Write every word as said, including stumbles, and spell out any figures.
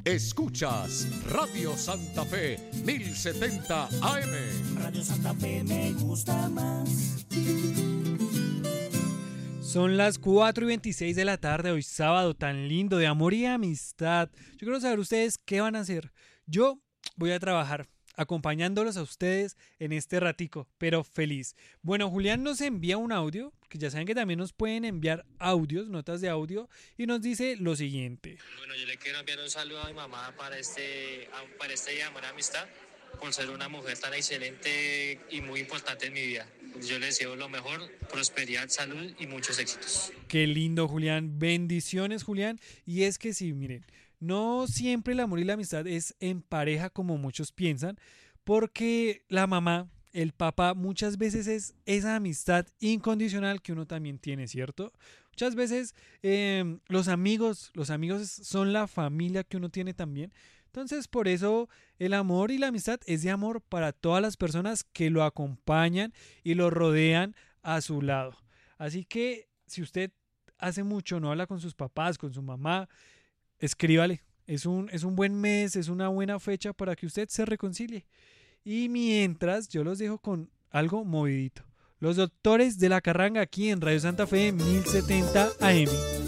Escuchas Radio Santa Fe mil setenta A M. Radio Santa Fe me gusta más. Son las cuatro y veintiséis de la tarde, hoy sábado tan lindo de amor y amistad. Yo quiero saber ustedes qué van a hacer. Yo voy a trabajar acompañándolos a ustedes en este ratico, pero feliz. Bueno, Julián nos envía un audio, que ya saben que también nos pueden enviar audios, notas de audio, y nos dice lo siguiente. Bueno, yo le quiero enviar un saludo a mi mamá para este, para este día de amor y amistad, por ser una mujer tan excelente y muy importante en mi vida. Yo le deseo lo mejor, prosperidad, salud y muchos éxitos. Qué lindo, Julián. Bendiciones, Julián. Y es que sí, miren, no siempre el amor y la amistad es en pareja como muchos piensan, porque la mamá, el papá, muchas veces es esa amistad incondicional que uno también tiene, ¿cierto? Muchas veces eh, los amigos, los amigos son la familia que uno tiene también. Entonces, por eso el amor y la amistad es de amor para todas las personas que lo acompañan y lo rodean a su lado. Así que si usted hace mucho no habla con sus papás, con su mamá, escríbale. Es un, es un buen mes, es una buena fecha para que usted se reconcilie. Y mientras, yo los dejo con algo movidito. Los Doctores de la Carranga aquí en Radio Santa Fe mil setenta A M.